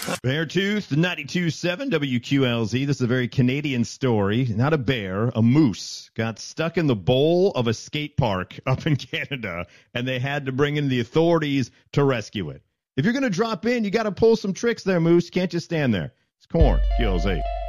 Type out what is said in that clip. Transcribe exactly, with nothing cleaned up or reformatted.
Beartooth, ninety-two point seven W Q L Z. This is a very Canadian story. Not a bear, a moose got stuck in the bowl of a skate park up in Canada, and they had to bring in the authorities to rescue it. If you're going to drop in, you got to pull some tricks there, moose. Can't just stand there. It's Corn, Q L Z.